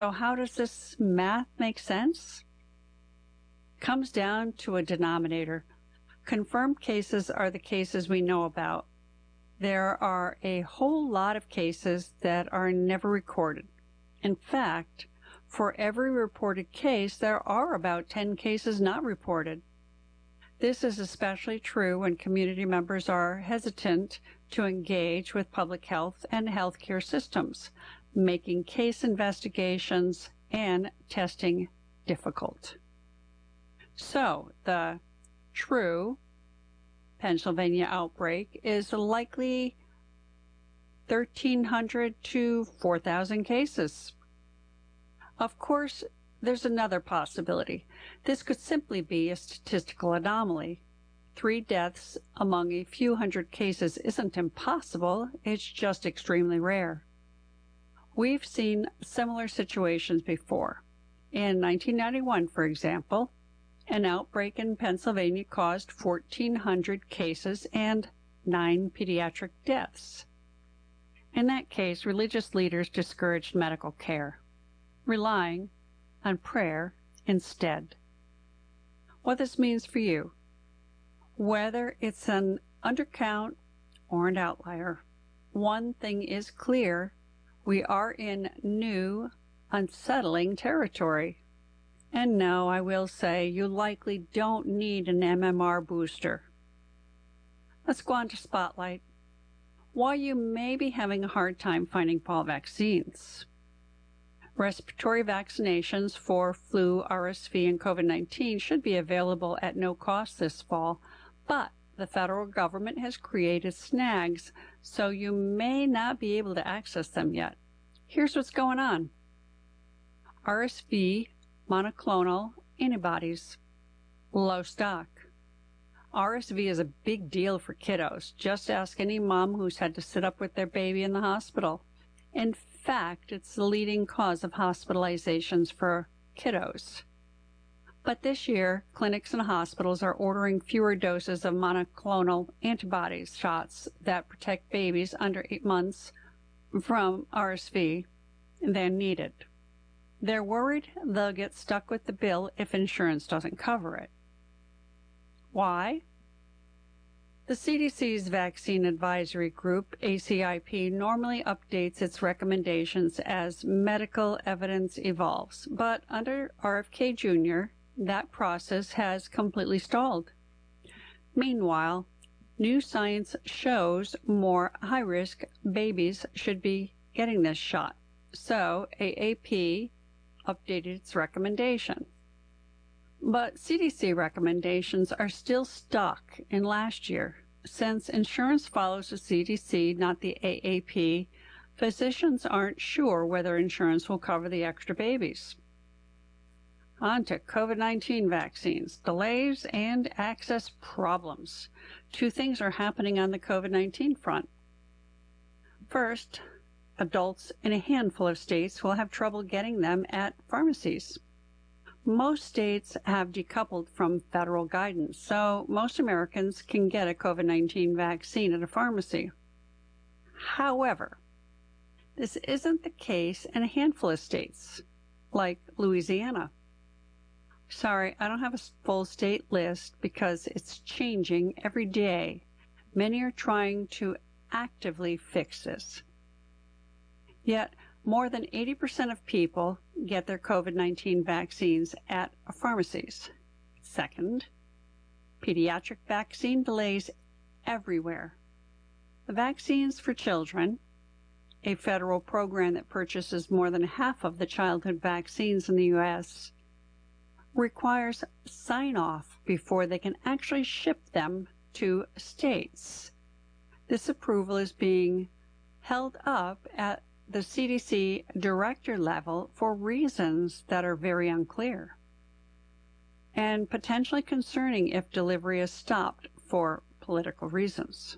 So how does this math make sense? Comes down to a denominator. Confirmed cases are the cases we know about. There are a whole lot of cases that are never recorded. In fact, for every reported case, there are about 10 cases not reported. This is especially true when community members are hesitant to engage with public health and healthcare systems, making case investigations and testing difficult. So, the true Pennsylvania outbreak is likely 1,300 to 4,000 cases. Of course, there's another possibility. This could simply be a statistical anomaly. 3 deaths among a few hundred cases isn't impossible, it's just extremely rare. We've seen similar situations before. In 1991, for example, an outbreak in Pennsylvania caused 1,400 cases and 9 pediatric deaths. In that case, religious leaders discouraged medical care, relying on prayer instead. What this means for you, whether it's an undercount or an outlier, one thing is clear: we are in new, unsettling territory. And no, I will say, you likely don't need an MMR booster. Let's go on to Spotlight. Why you may be having a hard time finding fall vaccines. Respiratory vaccinations for flu, RSV, and COVID-19 should be available at no cost this fall, but the federal government has created snags, so you may not be able to access them yet. Here's what's going on. RSV monoclonal antibodies, low stock. RSV is a big deal for kiddos. Just ask any mom who's had to sit up with their baby in the hospital. In fact, it's the leading cause of hospitalizations for kiddos. But this year, clinics and hospitals are ordering fewer doses of monoclonal antibodies shots that protect babies under 8 months from RSV than needed. They're worried they'll get stuck with the bill if insurance doesn't cover it. Why? The CDC's Vaccine Advisory Group, ACIP, normally updates its recommendations as medical evidence evolves, but under RFK Jr., that process has completely stalled. Meanwhile, new science shows more high-risk babies should be getting this shot, so AAP updated its recommendation. But CDC recommendations are still stuck in last year. Since insurance follows the CDC, not the AAP, physicians aren't sure whether insurance will cover the extra babies. On to COVID-19 vaccines, delays and access problems. 2 things are happening on the COVID-19 front. First, adults in a handful of states will have trouble getting them at pharmacies. Most states have decoupled from federal guidance, so most Americans can get a COVID-19 vaccine at a pharmacy. However, this isn't the case in a handful of states, like Louisiana. Sorry, I don't have a full state list because it's changing every day. Many are trying to actively fix this. Yet, more than 80% of people get their COVID-19 vaccines at pharmacies. Second, pediatric vaccine delays everywhere. The Vaccines for Children, a federal program that purchases more than half of the childhood vaccines in the U.S., requires sign-off before they can actually ship them to states. This approval is being held up at the CDC director level for reasons that are very unclear and potentially concerning if delivery is stopped for political reasons.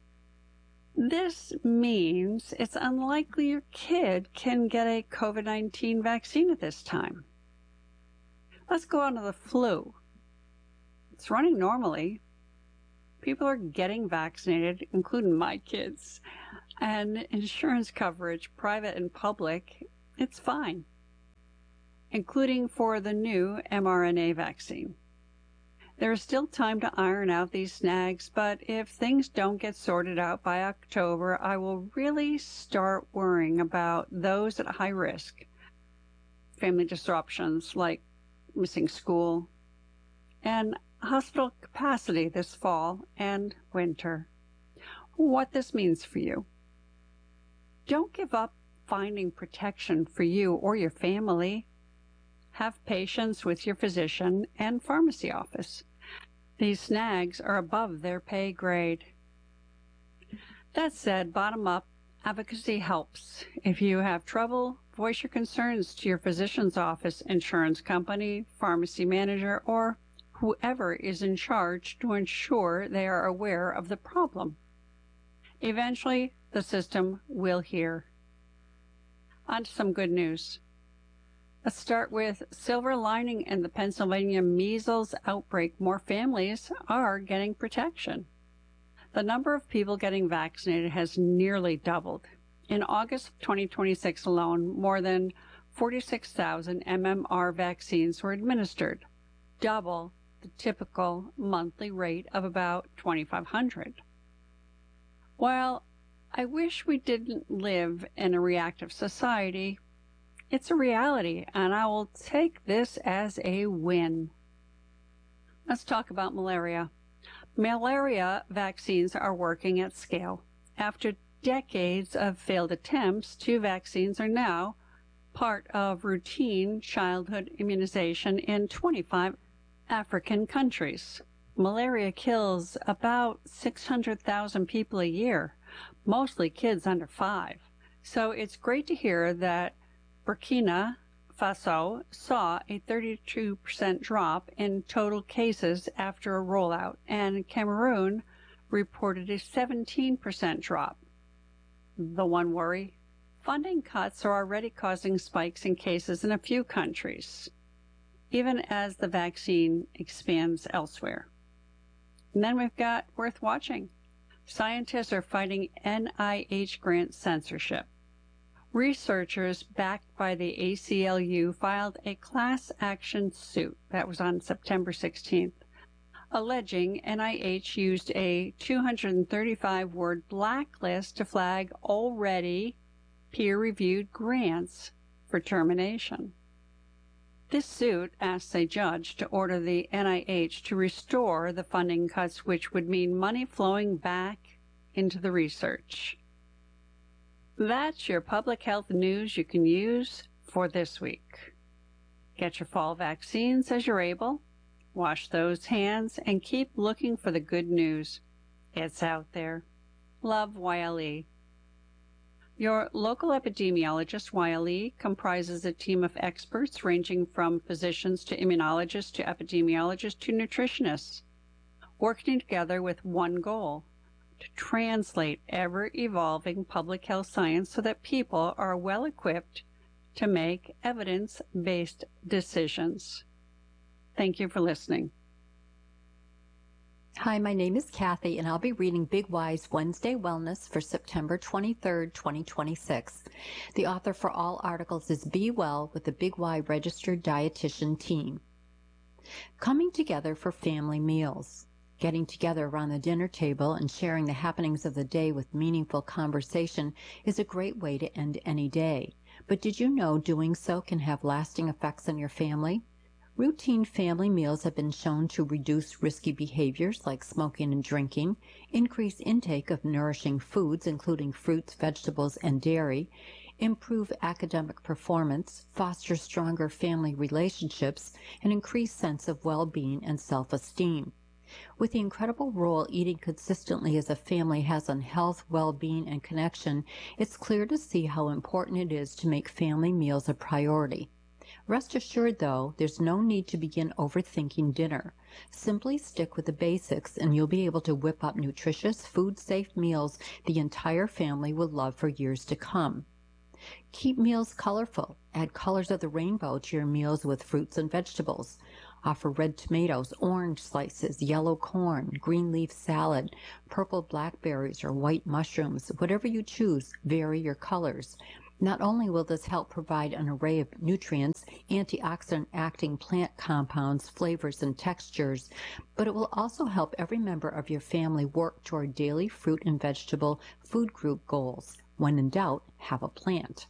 This means it's unlikely your kid can get a COVID-19 vaccine at this time. Let's go on to the flu. It's running normally. People are getting vaccinated, including my kids. And insurance coverage, private and public, it's fine. including for the new mRNA vaccine. There is still time to iron out these snags, but if things don't get sorted out by October, I will really start worrying about those at high risk. Family disruptions like missing school and hospital capacity this fall and winter. What this means for you. Don't give up finding protection for you or your family. Have patience with your physician and pharmacy office. These snags are above their pay grade. That said, bottom-up advocacy helps. If you have trouble, voice your concerns to your physician's office, insurance company, pharmacy manager, or whoever is in charge to ensure they are aware of the problem. Eventually, the system will hear. On to some good news. Let's start with silver lining in the Pennsylvania measles outbreak. More families are getting protection. The number of people getting vaccinated has nearly doubled. In August of 2026 alone, more than 46,000 MMR vaccines were administered, double the typical monthly rate of about 2,500. While I wish we didn't live in a reactive society, it's a reality, and I will take this as a win. Let's talk about malaria. Malaria vaccines are working at scale. After decades of failed attempts, 2 vaccines are now part of routine childhood immunization in 25 African countries. Malaria kills about 600,000 people a year, mostly kids under 5. So it's great to hear that Burkina Faso saw a 32% drop in total cases after a rollout, and Cameroon reported a 17% drop. The one worry? Funding cuts are already causing spikes in cases in a few countries, even as the vaccine expands elsewhere. And then we've got worth watching. Scientists are fighting NIH grant censorship. Researchers backed by the ACLU filed a class action suit that was on September 16th, alleging NIH used a 235-word blacklist to flag already peer-reviewed grants for termination. This suit asks a judge to order the NIH to restore the funding cuts, which would mean money flowing back into the research. That's your public health news you can use for this week. Get your fall vaccines as you're able, wash those hands, and keep looking for the good news. It's out there. Love, YLE. Your local epidemiologist, YLE, comprises a team of experts ranging from physicians to immunologists to epidemiologists to nutritionists, working together with one goal: to translate ever-evolving public health science so that people are well-equipped to make evidence-based decisions. Thank you for listening. Hi, my name is Kathy, and I'll be reading Big Y's Wednesday Wellness for September 23rd, 2026. The author for all articles is Be Well with the Big Y Registered Dietitian Team. Coming together for family meals. Getting together around the dinner table and sharing the happenings of the day with meaningful conversation is a great way to end any day. But did you know doing so can have lasting effects on your family? Routine family meals have been shown to reduce risky behaviors like smoking and drinking, increase intake of nourishing foods including fruits, vegetables, and dairy, improve academic performance, foster stronger family relationships, and increase sense of well-being and self-esteem. With the incredible role eating consistently as a family has on health, well-being, and connection, it's clear to see how important it is to make family meals a priority. Rest assured, though, there's no need to begin overthinking dinner. Simply stick with the basics and you'll be able to whip up nutritious, food-safe meals the entire family will love for years to come. Keep meals colorful. Add colors of the rainbow to your meals with fruits and vegetables. Offer red tomatoes, orange slices, yellow corn, green leaf salad, purple blackberries, or white mushrooms. Whatever you choose, vary your colors. Not only will this help provide an array of nutrients, antioxidant-acting plant compounds, flavors, and textures, but it will also help every member of your family work toward daily fruit and vegetable food group goals. When in doubt, have a plant.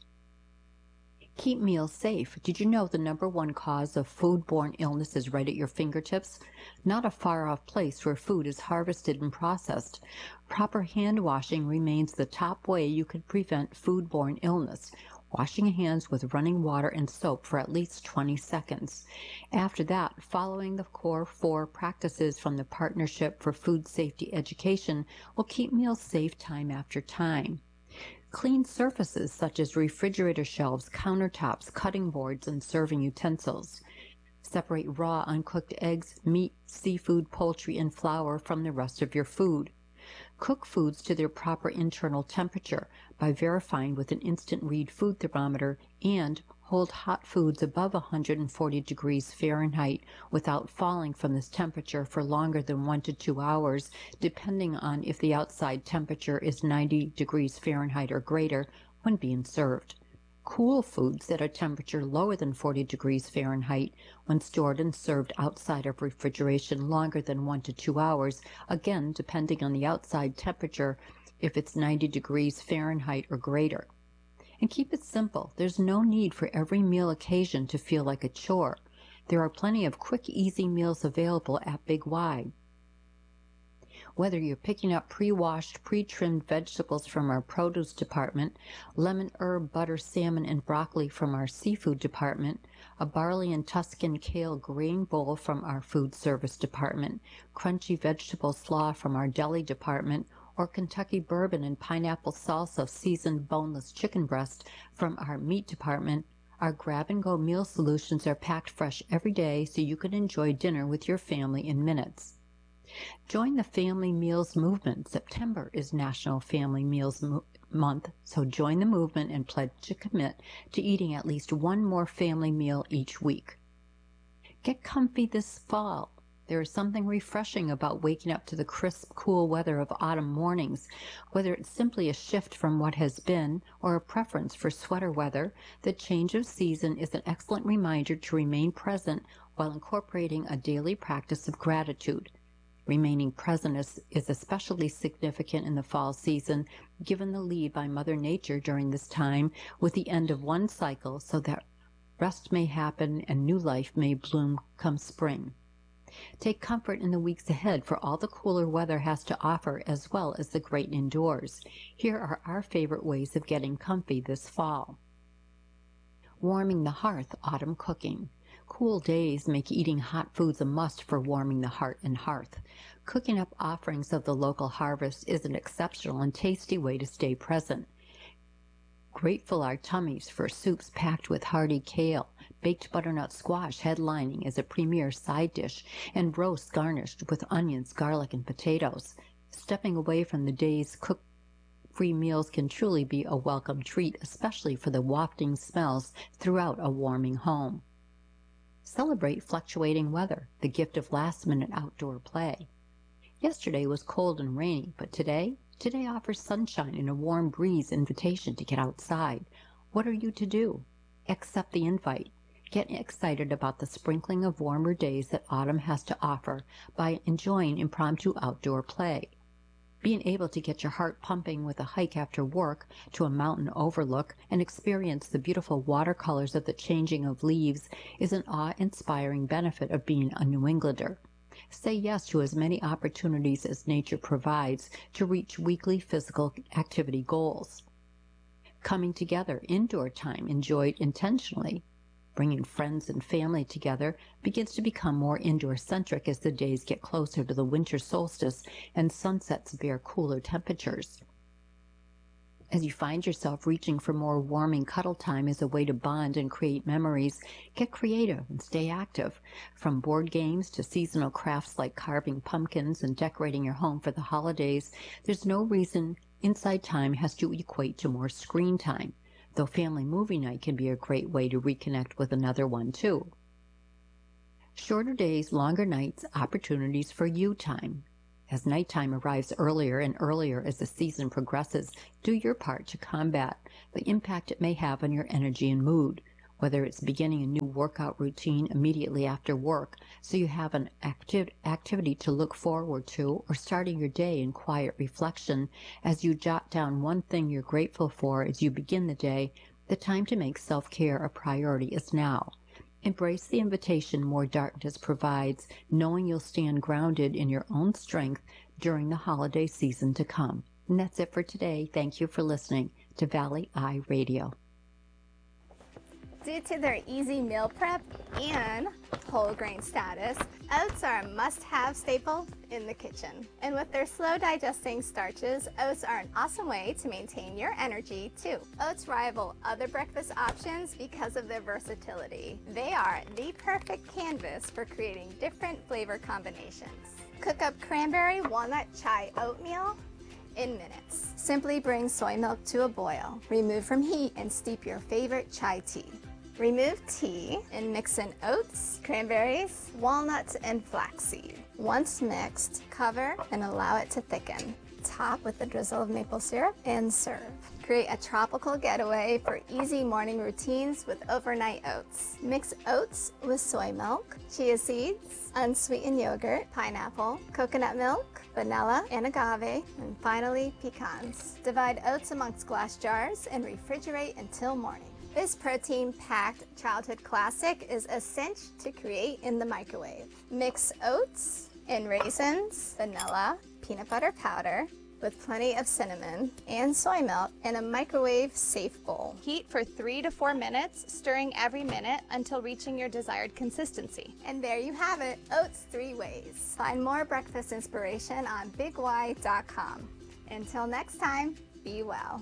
Keep meals safe. Did you know the #1 cause of foodborne illness is right at your fingertips? Not a far-off place where food is harvested and processed. Proper hand washing remains the top way you can prevent foodborne illness. Washing hands with running water and soap for at least 20 seconds. After that, following the core 4 practices from the Partnership for Food Safety Education will keep meals safe time after time. Clean surfaces such as refrigerator shelves, countertops, cutting boards, and serving utensils. Separate raw, uncooked eggs, meat, seafood, poultry, and flour from the rest of your food. Cook foods to their proper internal temperature by verifying with an instant read food thermometer, and hold hot foods above 140 degrees Fahrenheit without falling from this temperature for longer than 1 to 2 hours, depending on if the outside temperature is 90 degrees Fahrenheit or greater when being served. Cool foods at a temperature lower than 40 degrees Fahrenheit when stored and served outside of refrigeration longer than 1 to 2 hours, again depending on the outside temperature if it's 90 degrees Fahrenheit or greater. And keep it simple. There's no need for every meal occasion to feel like a chore. There are plenty of quick, easy meals available at Big Y. Whether you're picking up pre-washed, pre-trimmed vegetables from our produce department, lemon, herb, butter, salmon, and broccoli from our seafood department, a barley and Tuscan kale grain bowl from our food service department, crunchy vegetable slaw from our deli department, or Kentucky bourbon and pineapple salsa seasoned boneless chicken breast from our meat department, our grab-and-go meal solutions are packed fresh every day so you can enjoy dinner with your family in minutes. Join the Family Meals movement. September is National Family Meals Month, so join the movement and pledge to commit to eating at least one more family meal each week. Get comfy this fall. There is something refreshing about waking up to the crisp, cool weather of autumn mornings. Whether it's simply a shift from what has been or a preference for sweater weather, the change of season is an excellent reminder to remain present while incorporating a daily practice of gratitude. Remaining present is especially significant in the fall season, given the lead by Mother Nature during this time with the end of one cycle so that rest may happen and new life may bloom come spring. Take comfort in the weeks ahead for all the cooler weather has to offer, as well as the great indoors. Here are our favorite ways of getting comfy this fall. Warming the hearth, autumn cooking. Cool days make eating hot foods a must for warming the heart and hearth. Cooking up offerings of the local harvest is an exceptional and tasty way to stay present. Grateful our tummies for soups packed with hearty kale, baked butternut squash headlining as a premier side dish, and roasts garnished with onions, garlic, and potatoes. Stepping away from the day's cook-free meals can truly be a welcome treat, especially for the wafting smells throughout a warming home. Celebrate fluctuating weather, the gift of last-minute outdoor play. Yesterday was cold and rainy, but today offers sunshine and a warm breeze invitation to get outside. What are you to do? Accept the invite. Get excited about the sprinkling of warmer days that autumn has to offer by enjoying impromptu outdoor play. Being able to get your heart pumping with a hike after work to a mountain overlook and experience the beautiful watercolors of the changing of leaves is an awe-inspiring benefit of being a New Englander. Say yes to as many opportunities as nature provides to reach weekly physical activity goals. Coming together, indoor time enjoyed intentionally. Bringing friends and family together begins to become more indoor-centric as the days get closer to the winter solstice and sunsets bear cooler temperatures. As you find yourself reaching for more warming cuddle time as a way to bond and create memories, get creative and stay active. From board games to seasonal crafts like carving pumpkins and decorating your home for the holidays, there's no reason inside time has to equate to more screen time, though family movie night can be a great way to reconnect with another one too. Shorter days, longer nights, opportunities for you time. As nighttime arrives earlier and earlier as the season progresses, do your part to combat the impact it may have on your energy and mood. Whether it's beginning a new workout routine immediately after work so you have an activity to look forward to, or starting your day in quiet reflection as you jot down one thing you're grateful for as you begin the day, the time to make self-care a priority is now. Embrace the invitation More Darkness provides, knowing you'll stand grounded in your own strength during the holiday season to come. And that's it for today. Thank you for listening to Valley Eye Radio. Due to their easy meal prep and whole grain status, oats are a must-have staple in the kitchen. And with their slow digesting starches, oats are an awesome way to maintain your energy too. Oats rival other breakfast options because of their versatility. They are the perfect canvas for creating different flavor combinations. Cook up cranberry walnut chai oatmeal in minutes. Simply bring soy milk to a boil, remove from heat, and steep your favorite chai tea. Remove tea and mix in oats, cranberries, walnuts, and flaxseed. Once mixed, cover and allow it to thicken. Top with a drizzle of maple syrup and serve. Create a tropical getaway for easy morning routines with overnight oats. Mix oats with soy milk, chia seeds, unsweetened yogurt, pineapple, coconut milk, vanilla, and agave, and finally pecans. Divide oats amongst glass jars and refrigerate until morning. This protein-packed childhood classic is a cinch to create in the microwave. Mix oats and raisins, vanilla, peanut butter powder, with plenty of cinnamon and soy milk in a microwave-safe bowl. Heat for 3 to 4 minutes, stirring every minute until reaching your desired consistency. And there you have it, oats 3 ways. Find more breakfast inspiration on BigY.com. Until next time, be well.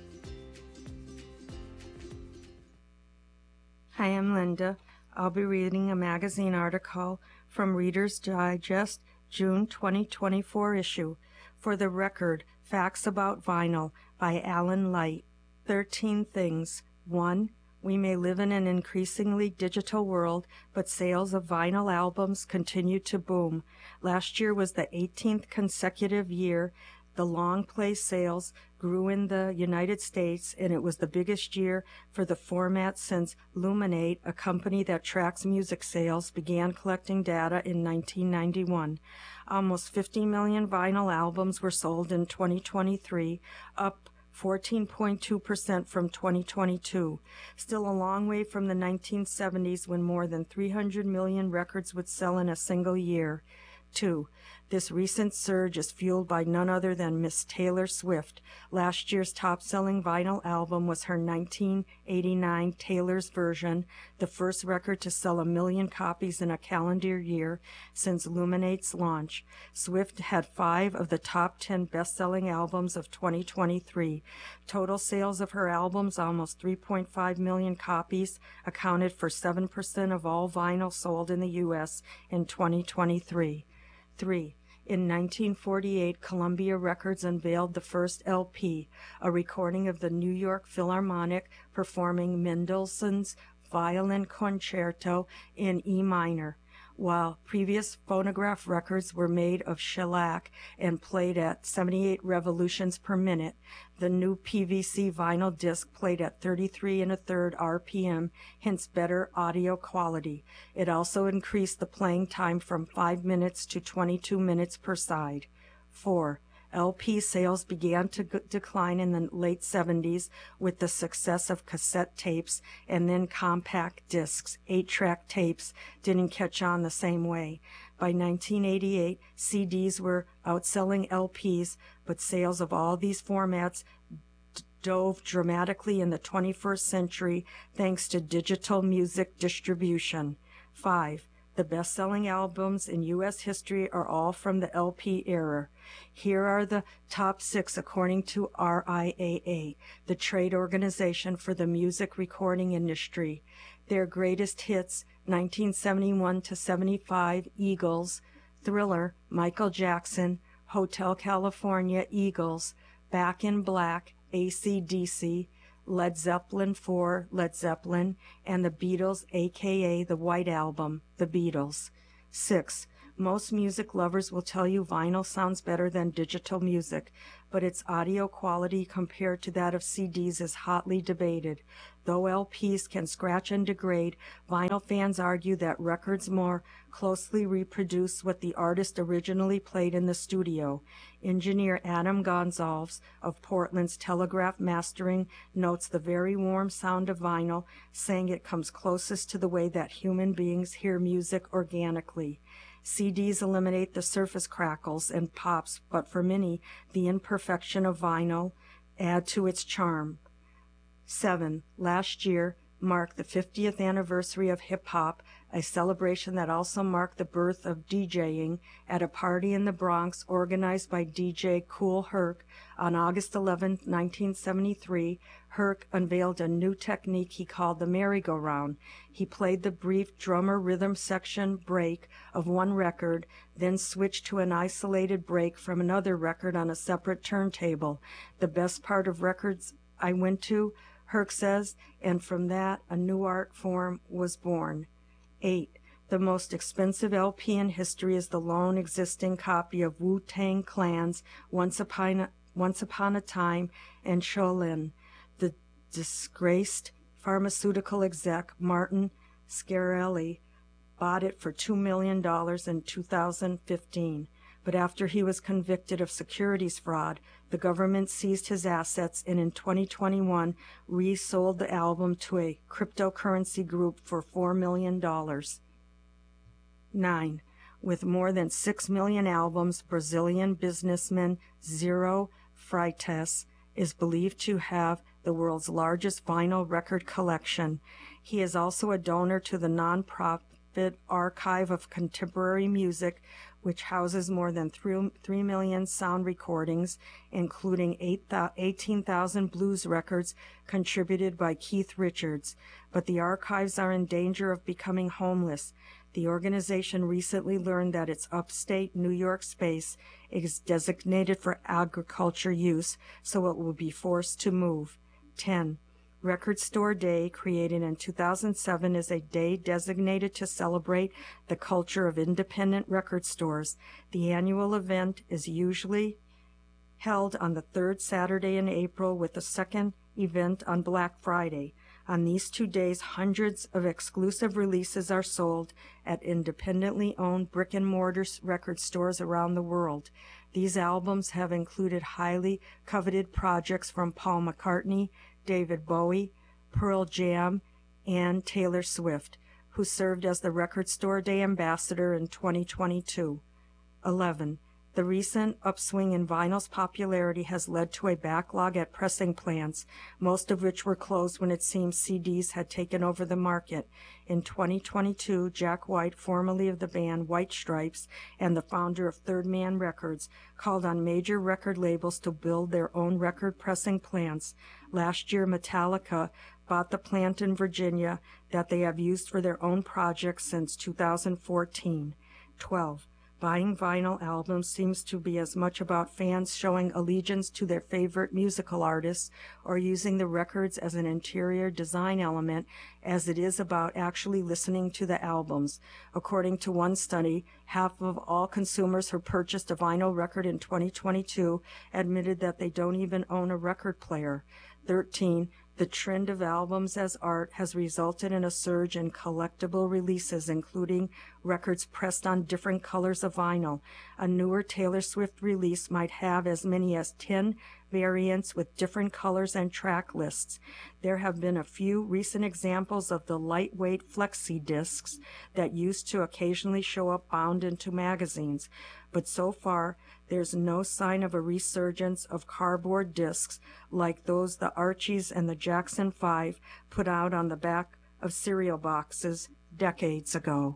Hi, I'm Linda. I'll be reading a magazine article from Reader's Digest, June 2024 issue. For the Record, Facts About Vinyl by Alan Light. 13 things. 1. We may live in an increasingly digital world, but sales of vinyl albums continue to boom. Last year was the 18th consecutive year the long play sales grew in the United States, and it was the biggest year for the format since Luminate, a company that tracks music sales, began collecting data in 1991. Almost 50 million vinyl albums were sold in 2023, up 14.2% from 2022. Still a long way from the 1970s when more than 300 million records would sell in a single year. 2. This recent surge is fueled by none other than Miss Taylor Swift. Last year's top-selling vinyl album was her 1989 Taylor's Version, the first record to sell 1 million copies in a calendar year since Luminate's launch. Swift had 5 of the top 10 best-selling albums of 2023. Total sales of her albums, almost 3.5 million copies, accounted for 7% of all vinyl sold in the U.S. in 2023. 3. In 1948, Columbia Records unveiled the first LP, a recording of the New York Philharmonic performing Mendelssohn's Violin Concerto in E minor. While previous phonograph records were made of shellac and played at 78 revolutions per minute, the new PVC vinyl disc played at 33 1/3 RPM, hence better audio quality. It also increased the playing time from 5 minutes to 22 minutes per side. 4. LP sales began to decline in the late 70s with the success of cassette tapes, and then compact discs. 8-track tapes didn't catch on the same way. By 1988, CDs were outselling LPs, but sales of all these formats dove dramatically in the 21st century thanks to digital music distribution. 5. The best-selling albums in U.S. history are all from the LP era. Here are the top 6 according to RIAA, the trade organization for the music recording industry. Their greatest hits, 1971 to 75, Eagles; Thriller, Michael Jackson; Hotel California, Eagles; Back in Black, AC/DC; Led Zeppelin IV, Led Zeppelin; and the Beatles, a.k.a. the White Album, the Beatles. 6. Most music lovers will tell you vinyl sounds better than digital music, but its audio quality compared to that of CDs is hotly debated. Though LPs can scratch and degrade, vinyl fans argue that records more closely reproduce what the artist originally played in the studio. Engineer Adam Gonzalez of Portland's Telegraph Mastering notes the very warm sound of vinyl, saying it comes closest to the way that human beings hear music organically. CDs eliminate the surface crackles and pops, but for many, the imperfection of vinyl add to its charm. 7. Last year marked the 50th anniversary of hip-hop, a celebration that also marked the birth of DJing at a party in the Bronx organized by DJ Kool Herc. On August 11, 1973, Herc unveiled a new technique he called the merry-go-round. He played the brief drummer rhythm section break of one record, then switched to an isolated break from another record on a separate turntable. The best part of records I went to, Herc says, and from that a new art form was born. 8. The most expensive LP in history is the lone existing copy of Wu-Tang Clan's Once Upon a Time and Shaolin. The disgraced pharmaceutical exec Martin Scarelli bought it for $2 million in 2015. But after he was convicted of securities fraud, the government seized his assets and in 2021 resold the album to a cryptocurrency group for $4 million. 9. With more than 6 million albums, Brazilian businessman Zero Freitas is believed to have the world's largest vinyl record collection. He is also a donor to the nonprofit Archive of Contemporary Music, which houses more than 3 million sound recordings, including 18,000 blues records contributed by Keith Richards. But the archives are in danger of becoming homeless. The organization recently learned that its upstate New York space is designated for agriculture use, so it will be forced to move. 10. Record Store Day, created in 2007, is a day designated to celebrate the culture of independent record stores. The annual event is usually held on the third Saturday in April, with the second event on Black Friday. On these 2 days, hundreds of exclusive releases are sold at independently owned brick-and-mortar record stores around the world. These albums have included highly coveted projects from Paul McCartney, David Bowie, Pearl Jam, and Taylor Swift, who served as the Record Store Day ambassador in 2022. 11. The recent upswing in vinyl's popularity has led to a backlog at pressing plants, most of which were closed when it seemed CDs had taken over the market. In 2022, Jack White, formerly of the band White Stripes and the founder of Third Man Records, called on major record labels to build their own record pressing plants. Last year, Metallica bought the plant in Virginia that they have used for their own projects since 2014. 12. Buying vinyl albums seems to be as much about fans showing allegiance to their favorite musical artists or using the records as an interior design element as it is about actually listening to the albums. According to one study, half of all consumers who purchased a vinyl record in 2022 admitted that they don't even own a record player. 13. The trend of albums as art has resulted in a surge in collectible releases, including records pressed on different colors of vinyl. A newer Taylor Swift release might have as many as 10 variants with different colors and track lists. There have been a few recent examples of the lightweight flexi discs that used to occasionally show up bound into magazines, but so far there's no sign of a resurgence of cardboard discs like those the Archies and the Jackson 5 put out on the back of cereal boxes decades ago.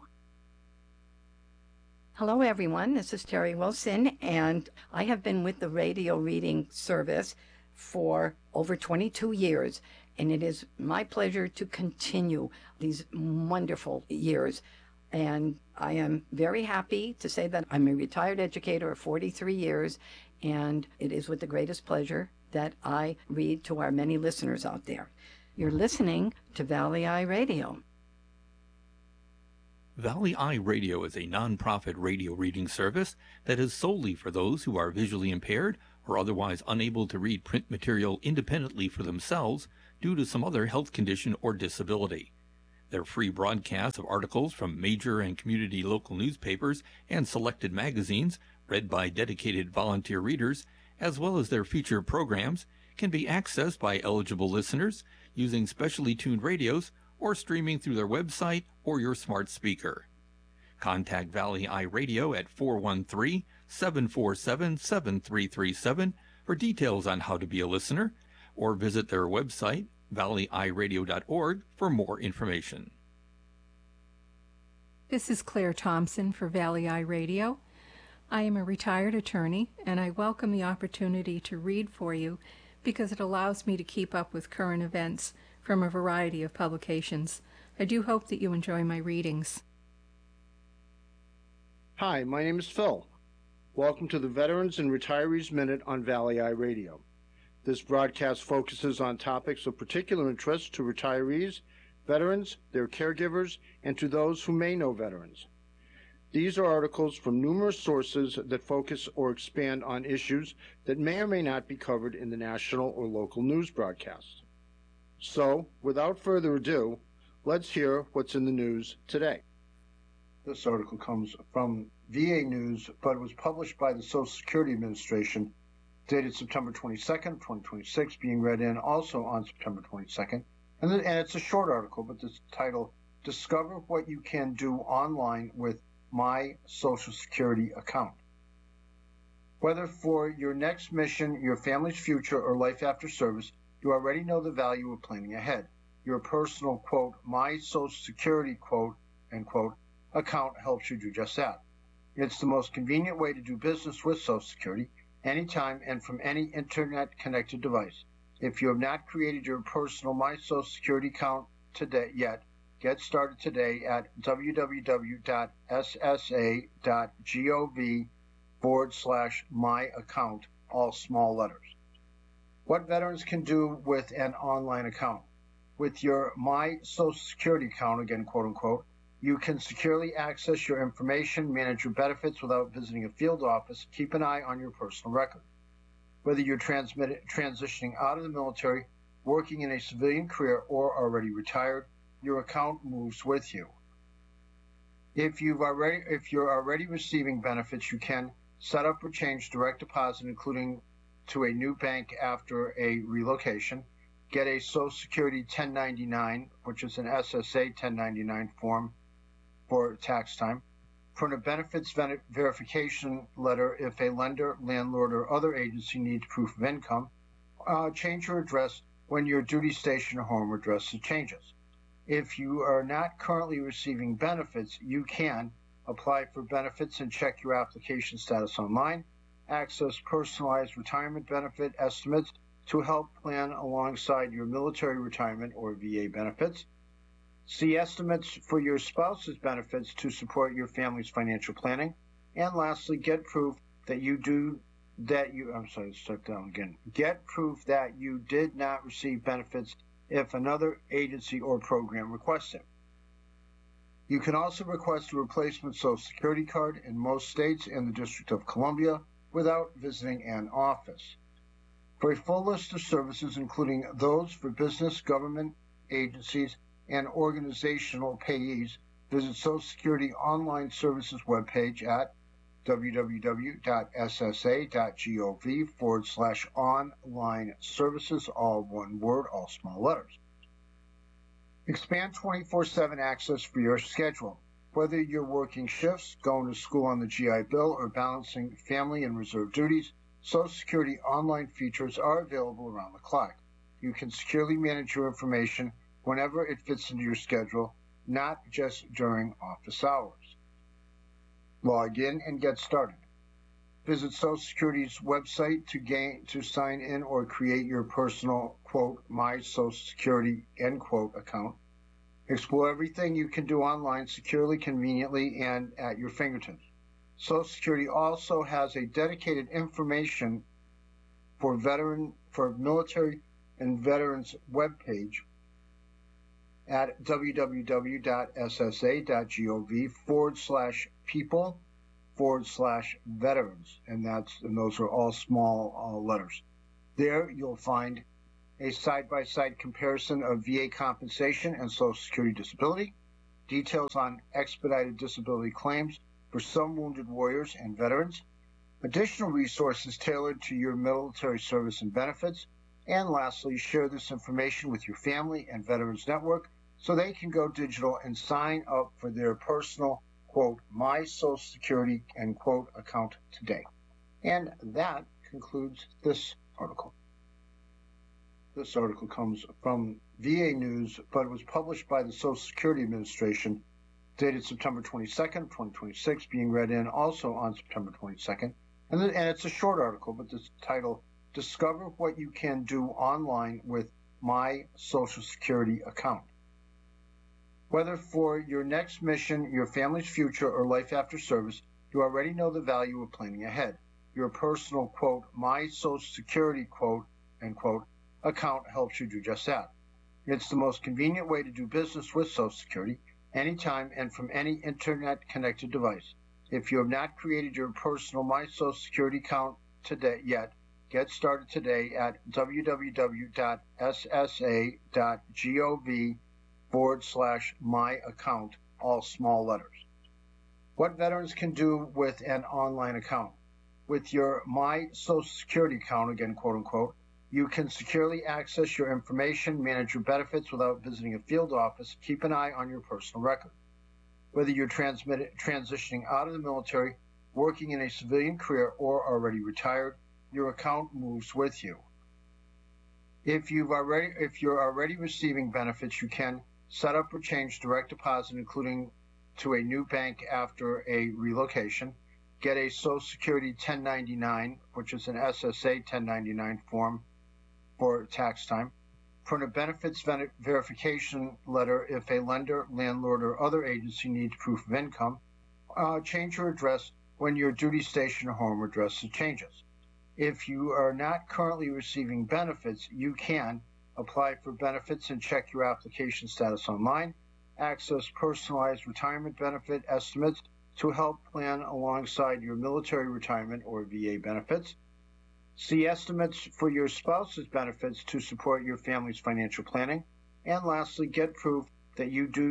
Hello, everyone. This is Terry Wilson, and I have been with the radio reading service for over 22 years, and it is my pleasure to continue these wonderful years. And I am very happy to say that I'm a retired educator of 43 years, and it is with the greatest pleasure that I read to our many listeners out there. You're listening to Valley Eye Radio. Valley Eye Radio is a nonprofit radio reading service that is solely for those who are visually impaired or otherwise unable to read print material independently for themselves due to some other health condition or disability. Their free broadcasts of articles from major and community local newspapers and selected magazines, read by dedicated volunteer readers, as well as their feature programs, can be accessed by eligible listeners using specially tuned radios or streaming through their website or your smart speaker. Contact Valley Eye Radio at 413-747-7337 for details on how to be a listener, or visit their website, valleyeyeradio.org, for more information. This is Claire Thompson for Valley Eye Radio. I am a retired attorney, and I welcome the opportunity to read for you because it allows me to keep up with current events from a variety of publications. I do hope that you enjoy my readings. Hi, my name is Phil. Welcome to the Veterans and Retirees Minute on Valley Eye Radio. This broadcast focuses on topics of particular interest to retirees, veterans, their caregivers, and to those who may know veterans. These are articles from numerous sources that focus or expand on issues that may or may not be covered in the national or local news broadcast. So, without further ado, let's hear what's in the news today. This article comes from VA News, but was published by the Social Security Administration, dated September 22nd, 2026, being read in also on September 22nd. And it's a short article, but the title, Discover What You Can Do Online with My Social Security Account. Whether for your next mission, your family's future, or life after service, you already know the value of planning ahead. Your personal, quote, My Social Security, quote, end quote, account helps you do just that. It's the most convenient way to do business with Social Security, anytime and from any internet-connected device. If you have not created your personal My Social Security account today yet, get started today at www.ssa.gov/myaccount, all small letters. What veterans can do with an online account. With your My Social Security account, again, quote unquote, you can securely access your information, manage your benefits without visiting a field office, keep an eye on your personal record. Whether you're transitioning out of the military, working in a civilian career, or already retired, your account moves with you. If you're already receiving benefits, you can set up or change direct deposit, including to a new bank after a relocation, get a Social Security 1099, which is an SSA 1099 form for tax time, print a benefits verification letter if a lender, landlord, or other agency needs proof of income, change your address when your duty station or home address changes. If you are not currently receiving benefits, you can apply for benefits and check your application status online, access personalized retirement benefit estimates to help plan alongside your military retirement or VA benefits, see estimates for your spouse's benefits to support your family's financial planning, and lastly, get proof that Get proof that you did not receive benefits if another agency or program requests it. You can also request a replacement Social Security card in most states and the District of Columbia without visiting an office. For a full list of services, including those for business, government agencies, and organizational payees, visit Social Security Online Services webpage at www.ssa.gov/online services, all one word, all small letters. Expand 24/7 access for your schedule. Whether you're working shifts, going to school on the GI Bill, or balancing family and reserve duties, Social Security online features are available around the clock. You can securely manage your information whenever it fits into your schedule, not just during office hours. Log in and get started. Visit Social Security's website to sign in or create your personal, quote, My Social Security, end quote, account. Explore everything you can do online securely, conveniently, and at your fingertips. Social Security also has a dedicated information for military and veterans webpage at www.ssa.gov/people/veterans, and those are all small letters. There you'll find a side-by-side comparison of VA compensation and Social Security disability, details on expedited disability claims for some wounded warriors and veterans, additional resources tailored to your military service and benefits, and lastly, share this information with your family and Veterans Network so they can go digital and sign up for their personal, quote, My Social Security, end quote, account today. And that concludes this article. This article comes from VA News, but it was published by the Social Security Administration, dated September 22nd, 2026, being read in also on September 22nd. And it's a short article, but the title, Discover What You Can Do Online with My Social Security Account. Whether for your next mission, your family's future, or life after service, you already know the value of planning ahead. Your personal, quote, My Social Security, quote, end quote, account helps you do just that. It's the most convenient way to do business with Social Security, anytime and from any internet-connected device. If you have not created your personal My Social Security account today yet, get started today at www.ssa.gov/my-account, all small letters. What veterans can do with an online account. With your My Social Security account, again, quote unquote, you can securely access your information, manage your benefits without visiting a field office, keep an eye on your personal record. Whether you're transitioning out of the military, working in a civilian career, or already retired, your account moves with you. If you're already receiving benefits, you can set up or change direct deposit, including to a new bank after a relocation, get a Social Security 1099, which is an SSA 1099 form for tax time, print a benefits verification letter if a lender, landlord, or other agency needs proof of income, change your address when your duty station or home address changes. If you are not currently receiving benefits, you can apply for benefits and check your application status online, access personalized retirement benefit estimates to help plan alongside your military retirement or VA benefits, see estimates for your spouse's benefits to support your family's financial planning, and lastly, get proof that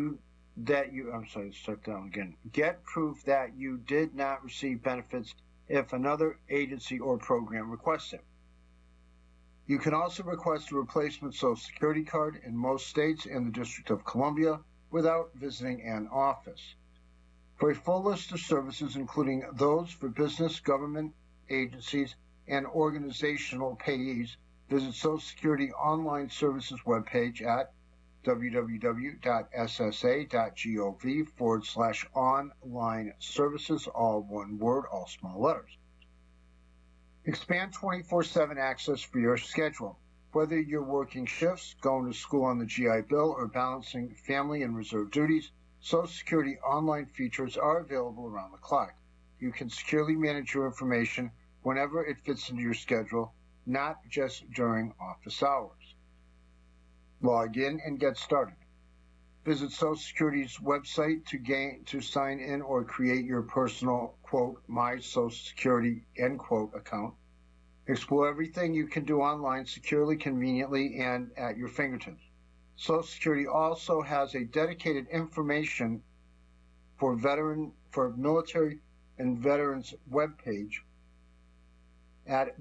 Get proof that you did not receive benefits if another agency or program requests it. You can also request a replacement Social Security card in most states and the District of Columbia without visiting an office. For a full list of services, including those for business, government agencies, and organizational payees, visit Social Security Online Services webpage at www.ssa.gov/online services, all one word, all small letters. Expand 24/7 access for your schedule. Whether you're working shifts, going to school on the GI Bill, or balancing family and reserve duties, Social Security online features are available around the clock. You can securely manage your information whenever it fits into your schedule, not just during office hours. Log in and get started. Visit Social Security's website to sign in or create your personal, quote, My Social Security, end quote, account. Explore everything you can do online securely, conveniently, and at your fingertips. Social Security also has a dedicated information for military and veterans webpage at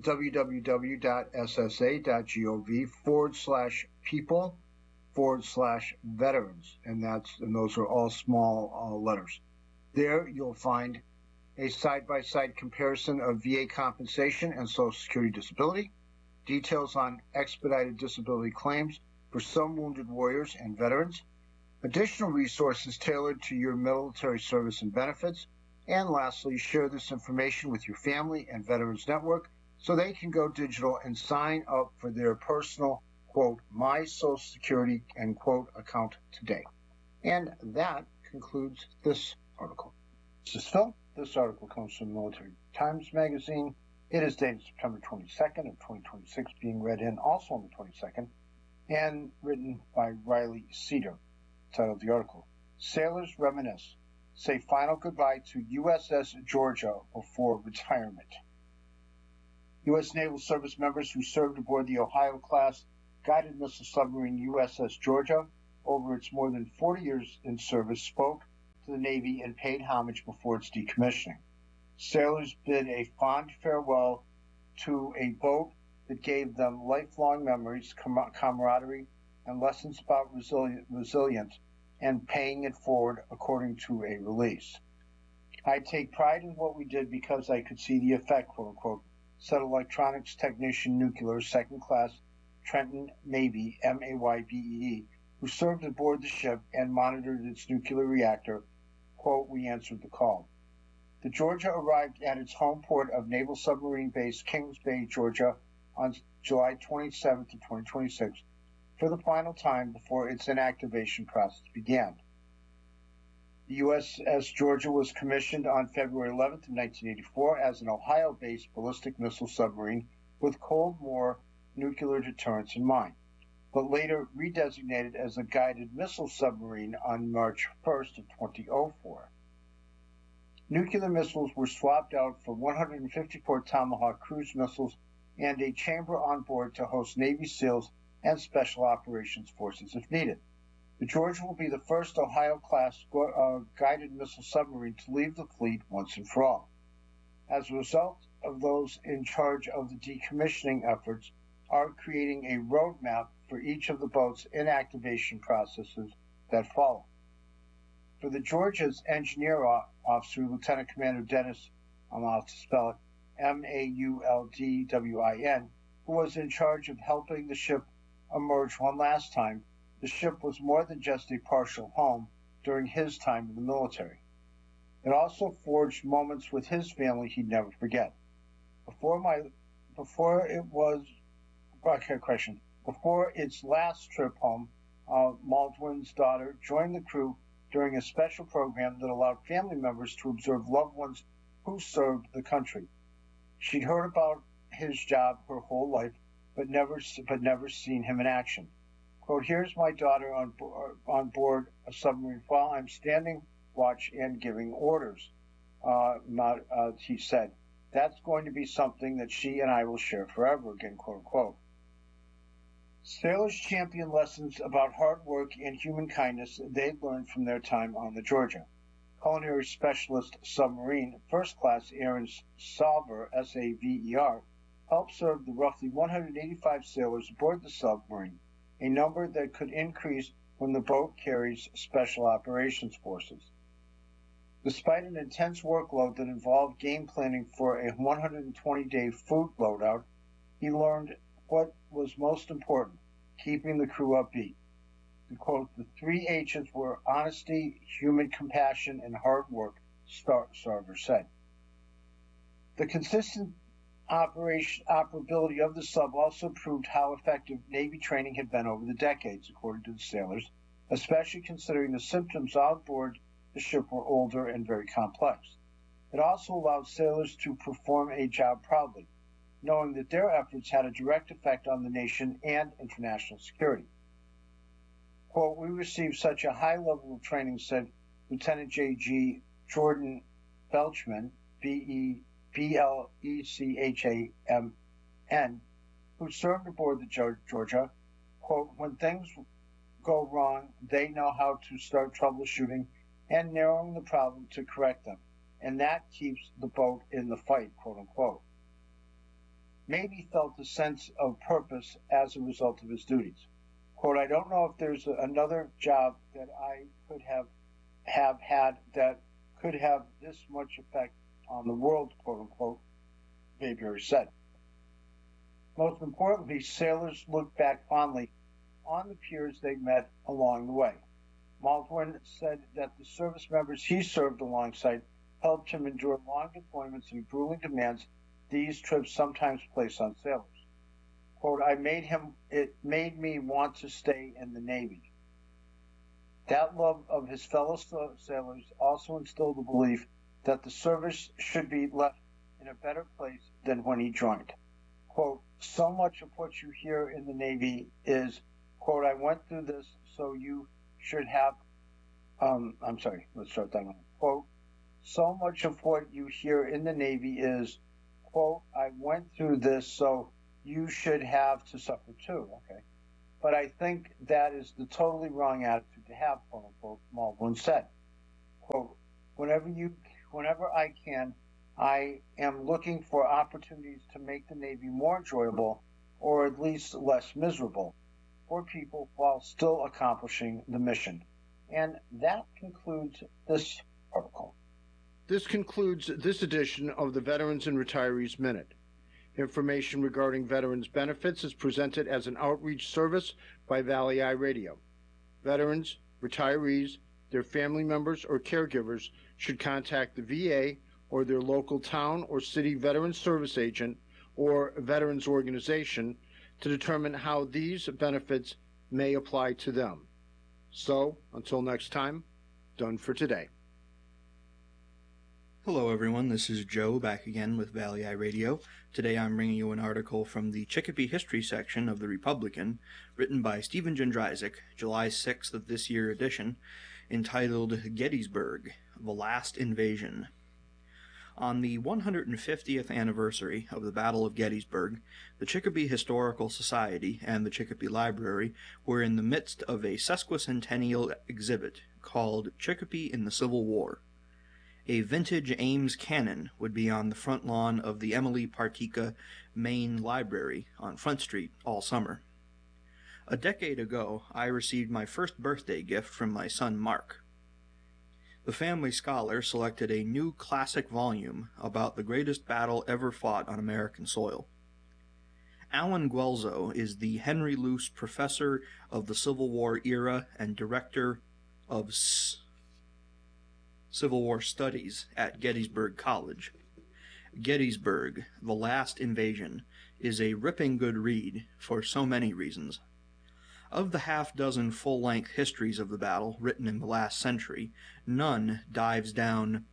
www.ssa.gov/people/veterans, and those are all small letters. There you'll find a side-by-side comparison of VA compensation and Social Security disability, details on expedited disability claims for some wounded warriors and veterans, additional resources tailored to your military service and benefits, and lastly, share this information with your family and Veterans Network so they can go digital and sign up for their personal, quote, My Social Security, end quote, account today. And that concludes this article. This is Phil. This article comes from Military Times Magazine. It is dated September 22nd of 2026, being read in also on the 22nd, and written by Riley Cedar. title of the article. Sailors reminisce, say final goodbye to USS Georgia before retirement. U.S. Naval Service members who served aboard the Ohio-class guided missile submarine USS Georgia over its more than 40 years in service spoke to the Navy and paid homage before its decommissioning. Sailors bid a fond farewell to a boat that gave them lifelong memories, camaraderie, and lessons about resilience and paying it forward according to a release. I take pride in what we did because I could see the effect, quote unquote, said electronics technician nuclear second class Trenton Mabee, M-A-Y-B-E-E, who served aboard the ship and monitored its nuclear reactor. Quote, we answered the call. The Georgia arrived at its home port of Naval Submarine Base Kings Bay, Georgia on July 27, 2026 for the final time before its inactivation process began. The USS Georgia was commissioned on February 11, 1984 as an Ohio-based ballistic missile submarine with Cold War nuclear deterrence in mind, but later redesignated as a guided missile submarine on March 1st of 2004. Nuclear missiles were swapped out for 154 Tomahawk cruise missiles and a chamber on board to host Navy SEALs and Special Operations Forces if needed. The Georgia will be the first Ohio-class guided missile submarine to leave the fleet once and for all. As a result of those in charge of the decommissioning efforts are creating a roadmap for each of the boat's inactivation processes that follow. For the Georgia's engineer officer, Lieutenant Commander Dennis, I'll spell it, Mauldwin, who was in charge of helping the ship emerge one last time, the ship was more than just a partial home during his time in the military. It also forged moments with his family he'd never forget. Before its last trip home, Mauldwin's daughter joined the crew during a special program that allowed family members to observe loved ones who served the country. She'd heard about his job her whole life, but never seen him in action. Quote, here's my daughter on board a submarine while I'm standing watch and giving orders, he said. That's going to be something that she and I will share forever, again, quote unquote. Sailors champion lessons about hard work and human kindness they'd learned from their time on the Georgia. Culinary specialist submarine First Class Aaron Salver, S-A-V-E-R, helped serve the roughly 185 sailors aboard the submarine, a number that could increase when the boat carries Special Operations Forces. Despite an intense workload that involved game planning for a 120-day food loadout, he learned what was most important, keeping the crew upbeat. To quote, the 3 H's were honesty, human compassion, and hard work, Sarver said. The consistent operability of the sub also proved how effective Navy training had been over the decades, according to the sailors, especially considering the symptoms on board the ship were older and very complex. It also allowed sailors to perform a job proudly, knowing that their efforts had a direct effect on the nation and international security. Quote, we received such a high level of training, said Lieutenant J.G. Jordan Belchman, B-E-B-L-E-C-H-A-M-N, who served aboard the Georgia. Quote, when things go wrong, they know how to start troubleshooting and narrowing the problem to correct them, and that keeps the boat in the fight, quote unquote. Maybe felt a sense of purpose as a result of his duties. Quote, I don't know if there's another job that I could have had that could have this much effect on the world, quote unquote, Mayberry said. Most importantly, sailors looked back fondly on the peers they met along the way. Mauldwin said that the service members he served alongside helped him endure long deployments and grueling demands these trips sometimes place on sailors. Quote, it made me want to stay in the Navy. That love of his fellow sailors also instilled the belief that the service should be left in a better place than when he joined. Quote, so much of what you hear in the Navy is, quote, I went through this so you should have, let's start that one. Quote, so much of what you hear in the Navy is, quote, I went through this, so you should have to suffer too. Okay. But I think that is the totally wrong attitude to have, quote unquote, Mulgrew said. Quote, whenever I can, I am looking for opportunities to make the Navy more enjoyable or at least less miserable for people while still accomplishing the mission. And that concludes this article. This concludes this edition of the Veterans and Retirees Minute. Information regarding veterans benefits is presented as an outreach service by Valley Eye Radio. Veterans, retirees, their family members, or caregivers should contact the VA or their local town or city veterans service agent or veterans organization to determine how these benefits may apply to them. So, until next time, done for today. Hello everyone, this is Joe back again with Valley Eye Radio. Today I'm bringing you an article from the Chicopee History section of the Republican, written by Stephen Jędrzejczyk, July 6th of this year edition, entitled Gettysburg, The Last Invasion. On the 150th anniversary of the Battle of Gettysburg, the Chicopee Historical Society and the Chicopee Library were in the midst of a sesquicentennial exhibit called Chicopee in the Civil War. A vintage Ames cannon would be on the front lawn of the Emily Partika Main Library on Front Street all summer. A decade ago, I received my first birthday gift from my son Mark. The family scholar selected a new classic volume about the greatest battle ever fought on American soil. Alan Guelzo is the Henry Luce Professor of the Civil War Era and Director of Civil War Studies at Gettysburg College. Gettysburg, The Last Invasion, is a ripping good read for so many reasons. Of the half-dozen full-length histories of the battle written in the last century, none dives down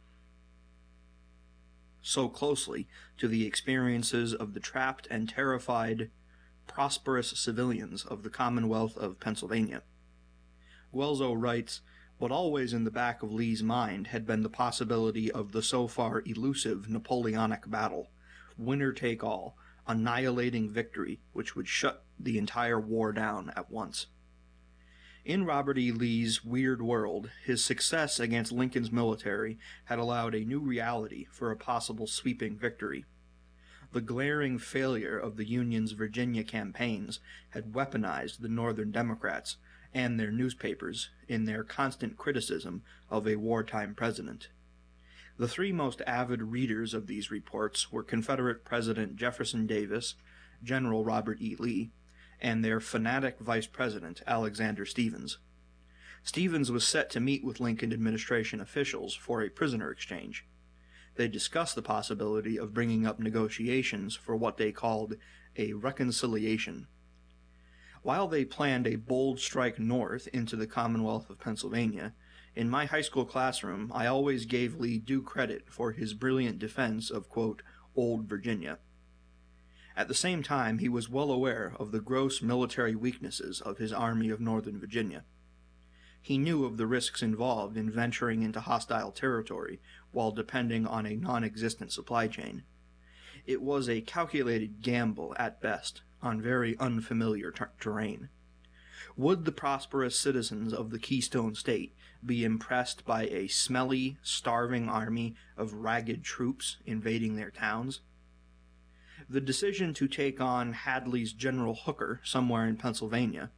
so closely to the experiences of the trapped and terrified, prosperous civilians of the Commonwealth of Pennsylvania. Guelzo writes, what always in the back of Lee's mind had been the possibility of the so far elusive Napoleonic battle, winner-take-all, annihilating victory which would shut the entire war down at once. In Robert E. Lee's weird world, his success against Lincoln's military had allowed a new reality for a possible sweeping victory. The glaring failure of the Union's Virginia campaigns had weaponized the Northern Democrats and their newspapers in their constant criticism of a wartime president. The three most avid readers of these reports were Confederate President Jefferson Davis, General Robert E. Lee, and their fanatic Vice President Alexander Stephens. Stephens was set to meet with Lincoln administration officials for a prisoner exchange. They discussed the possibility of bringing up negotiations for what they called a reconciliation. While they planned a bold strike north into the Commonwealth of Pennsylvania, in my high school classroom I always gave Lee due credit for his brilliant defense of, quote, Old Virginia. At the same time, he was well aware of the gross military weaknesses of his Army of Northern Virginia. He knew of the risks involved in venturing into hostile territory while depending on a non-existent supply chain. It was a calculated gamble at best, on very unfamiliar terrain. Would the prosperous citizens of the Keystone State be impressed by a smelly, starving army of ragged troops invading their towns? The decision to take on Hadley's General Hooker somewhere in Pennsylvania,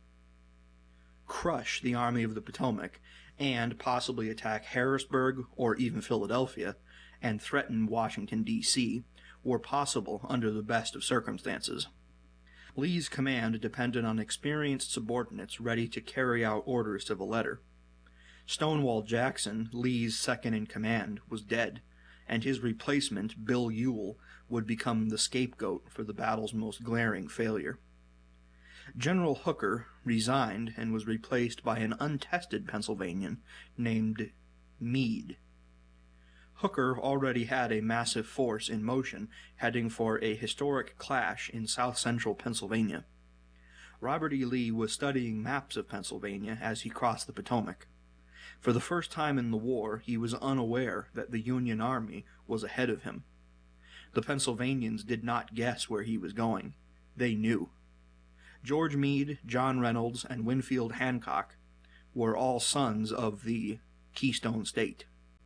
crush the Army of the Potomac, and possibly attack Harrisburg or even Philadelphia, and threaten Washington, D.C., were possible under the best of circumstances. Lee's command depended on experienced subordinates ready to carry out orders to the letter. Stonewall Jackson, Lee's second-in-command, was dead, and his replacement, Bill Ewell, would become the scapegoat for the battle's most glaring failure. General Hooker resigned and was replaced by an untested Pennsylvanian named Meade. Hooker already had a massive force in motion, heading for a historic clash in south-central Pennsylvania. Robert E. Lee was studying maps of Pennsylvania as he crossed the Potomac. For the first time in the war, he was unaware that the Union Army was ahead of him. The Pennsylvanians did not guess where he was going. They knew. George Meade, John Reynolds, and Winfield Hancock were all sons of the Keystone State.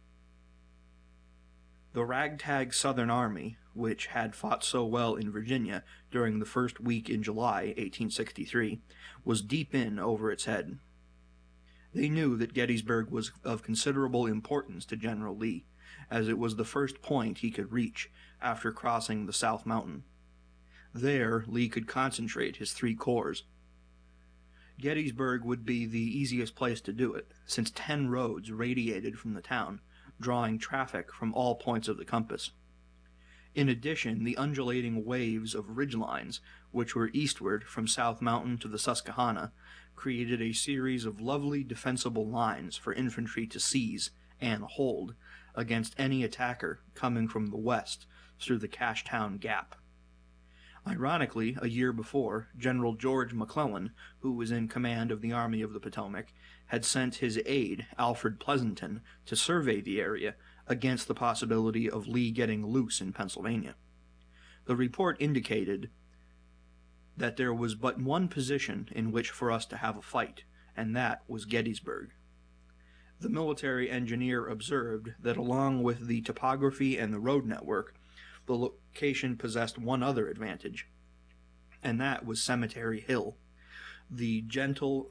The ragtag Southern Army, which had fought so well in Virginia during the first week in July 1863, was deep in over its head. They knew that Gettysburg was of considerable importance to General Lee, as it was the first point he could reach after crossing the South Mountain. There, Lee could concentrate his 3 corps. Gettysburg would be the easiest place to do it, since 10 roads radiated from the town, drawing traffic from all points of the compass. In addition, the undulating waves of ridgelines, which were eastward from South Mountain to the Susquehanna, created a series of lovely defensible lines for infantry to seize and hold against any attacker coming from the west through the Cashtown Gap. Ironically, a year before, General George McClellan, who was in command of the Army of the Potomac, had sent his aide, Alfred Pleasonton, to survey the area against the possibility of Lee getting loose in Pennsylvania. The report indicated that there was but one position in which for us to have a fight, and that was Gettysburg. The military engineer observed that along with the topography and the road network, the location possessed one other advantage, and that was Cemetery Hill, the gentle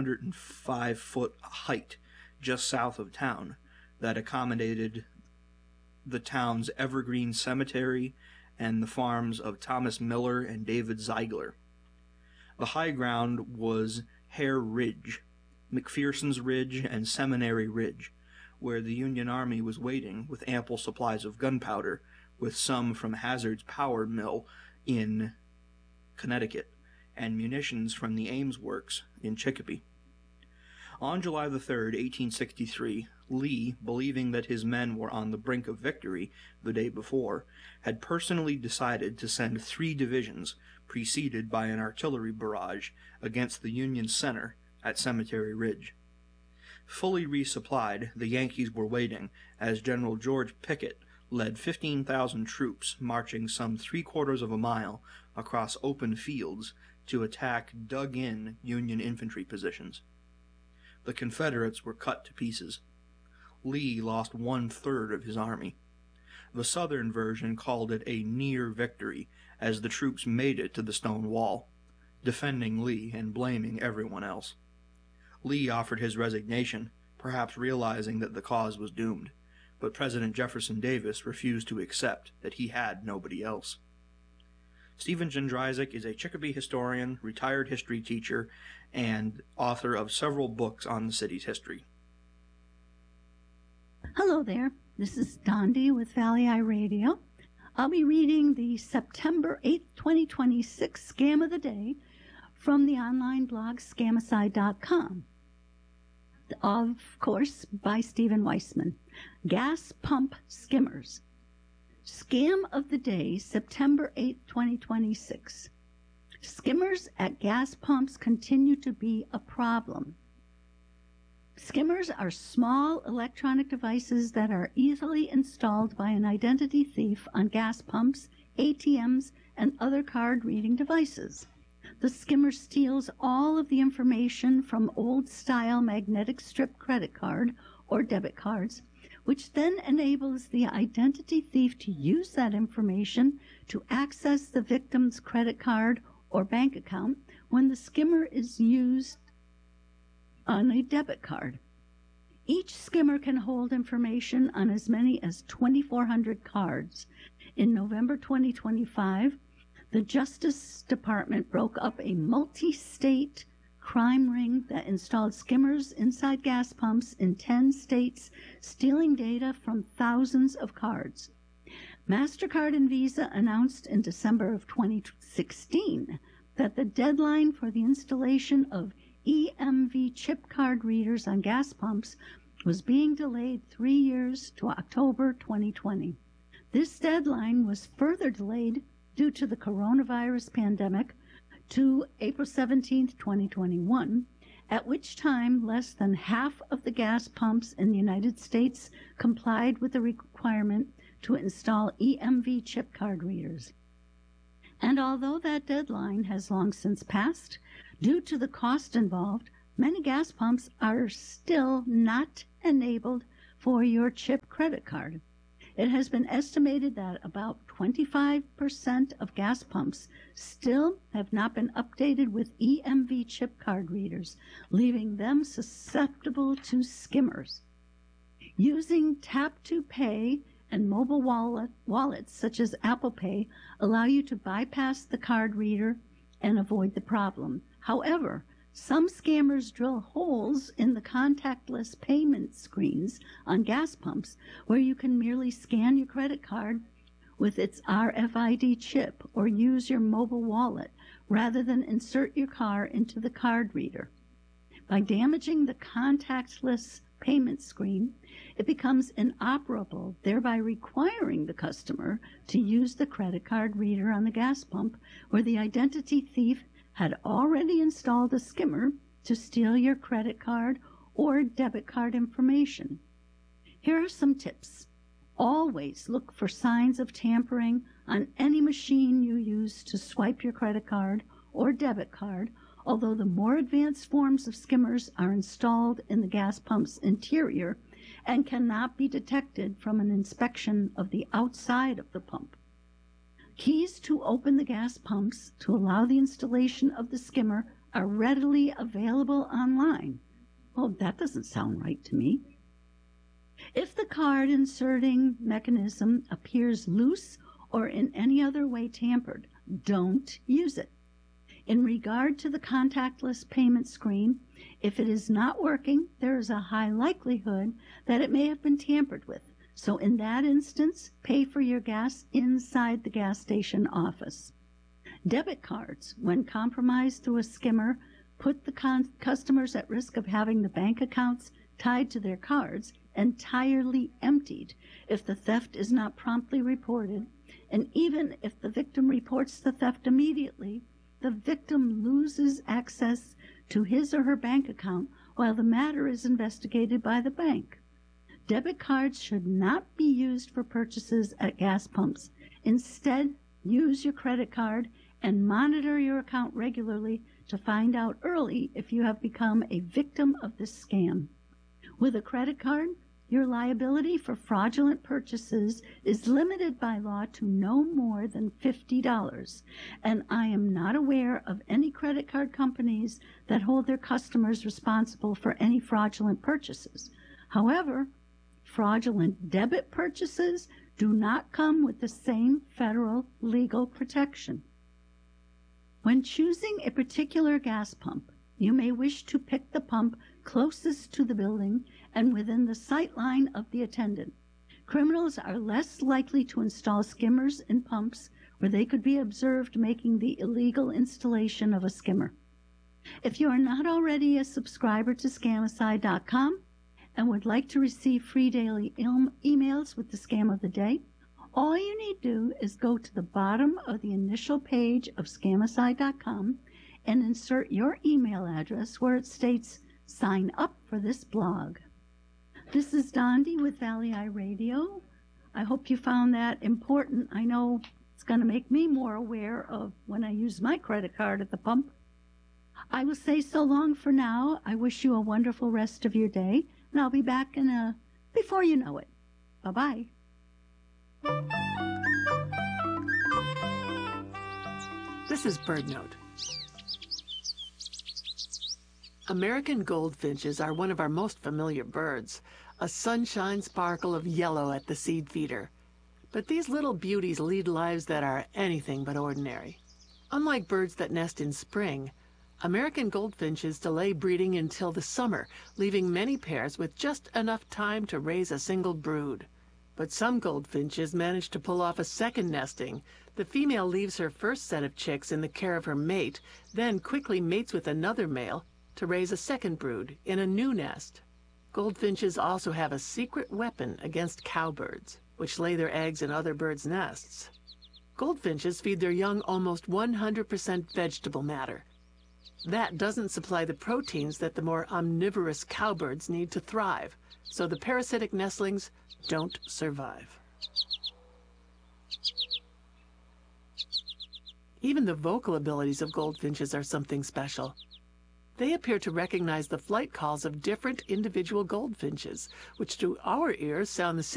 505-foot height just south of town that accommodated the town's evergreen cemetery and the farms of Thomas Miller and David Ziegler. The high ground was Hare Ridge, McPherson's Ridge, and Seminary Ridge, where the Union Army was waiting with ample supplies of gunpowder, with some from Hazard's Power Mill in Connecticut, and munitions from the Ames Works in Chicopee. On July 3, 1863, Lee, believing that his men were on the brink of victory the day before, had personally decided to send 3 divisions, preceded by an artillery barrage, against the Union center at Cemetery Ridge. Fully resupplied, the Yankees were waiting as General George Pickett led 15,000 troops marching some 3/4 of a mile across open fields to attack dug-in Union infantry positions. The Confederates were cut to pieces. Lee lost 1/3 of his army. The Southern version called it a near victory, as the troops made it to the stone wall, defending Lee and blaming everyone else. Lee offered his resignation, perhaps realizing that the cause was doomed, but President Jefferson Davis refused to accept that he had nobody else. Stephen Jędrzejczyk is a Chicopee historian, retired history teacher, and author of several books on the city's history. Hello there, this is Dondi with Valley Eye Radio. I'll be reading the September 8th, 2026 Scam of the Day from the online blog Scamicide.com. Of course, by Stephen Weissman. Gas pump skimmers. Scam of the Day, September 8, 2026. Skimmers at gas pumps continue to be a problem. Skimmers are small electronic devices that are easily installed by an identity thief on gas pumps, ATMs, and other card-reading devices. The skimmer steals all of the information from old-style magnetic strip credit card or debit cards, which then enables the identity thief to use that information to access the victim's credit card or bank account when the skimmer is used on a debit card. Each skimmer can hold information on as many as 2,400 cards. In November 2025, the Justice Department broke up a multi-state crime ring that installed skimmers inside gas pumps in 10 states, stealing data from thousands of cards. MasterCard and Visa announced in December of 2016 that the deadline for the installation of EMV chip card readers on gas pumps was being delayed 3 years to October 2020. This deadline was further delayed due to the coronavirus pandemic to April 17, 2021, at which time less than half of the gas pumps in the United States complied with the requirement to install EMV chip card readers. And although that deadline has long since passed, due to the cost involved, many gas pumps are still not enabled for your chip credit card. It has been estimated that about 25% of gas pumps still have not been updated with EMV chip card readers, leaving them susceptible to skimmers. Using Tap to Pay and mobile wallets such as Apple Pay allow you to bypass the card reader and avoid the problem. However, some scammers drill holes in the contactless payment screens on gas pumps where you can merely scan your credit card with its RFID chip or use your mobile wallet rather than insert your card into the card reader. By damaging the contactless payment screen, it becomes inoperable, thereby requiring the customer to use the credit card reader on the gas pump where the identity thief had already installed a skimmer to steal your credit card or debit card information. Here are some tips. Always look for signs of tampering on any machine you use to swipe your credit card or debit card, although the more advanced forms of skimmers are installed in the gas pump's interior and cannot be detected from an inspection of the outside of the pump. Keys to open the gas pumps to allow the installation of the skimmer are readily available online. Oh, that doesn't sound right to me. If the card inserting mechanism appears loose or in any other way tampered, don't use it. In regard to the contactless payment screen, if it is not working, there is a high likelihood that it may have been tampered with. So in that instance, pay for your gas inside the gas station office. Debit cards, when compromised through a skimmer, put the customers at risk of having the bank accounts tied to their cards entirely emptied if the theft is not promptly reported, and even if the victim reports the theft immediately, the victim loses access to his or her bank account while the matter is investigated by the bank. Debit cards should not be used for purchases at gas pumps. Instead, use your credit card and monitor your account regularly to find out early if you have become a victim of this scam. With a credit card, your liability for fraudulent purchases is limited by law to no more than $50, and I am not aware of any credit card companies that hold their customers responsible for any fraudulent purchases. However, fraudulent debit purchases do not come with the same federal legal protection. When choosing a particular gas pump, you may wish to pick the pump closest to the building and within the sight line of the attendant. Criminals are less likely to install skimmers in pumps where they could be observed making the illegal installation of a skimmer. If you are not already a subscriber to Scamicide.com and would like to receive free daily emails with the scam of the day, all you need to do is go to the bottom of the initial page of Scamicide.com and insert your email address where it states, "Sign up for this blog." This is Dondi with Valley Eye Radio. I hope you found that important. I know it's going to make me more aware of when I use my credit card at the pump. I will say so long for now. I wish you a wonderful rest of your day, and I'll be back before you know it. Bye-bye. This is BirdNote. American goldfinches are one of our most familiar birds, a sunshine sparkle of yellow at the seed feeder. But these little beauties lead lives that are anything but ordinary. Unlike birds that nest in spring, American goldfinches delay breeding until the summer, leaving many pairs with just enough time to raise a single brood. But some goldfinches manage to pull off a second nesting. The female leaves her first set of chicks in the care of her mate, then quickly mates with another male to raise a second brood in a new nest. Goldfinches also have a secret weapon against cowbirds, which lay their eggs in other birds' nests. Goldfinches feed their young almost 100% vegetable matter. That doesn't supply the proteins that the more omnivorous cowbirds need to thrive, so the parasitic nestlings don't survive. Even the vocal abilities of goldfinches are something special. They appear to recognize the flight calls of different individual goldfinches, which to our ears sound the same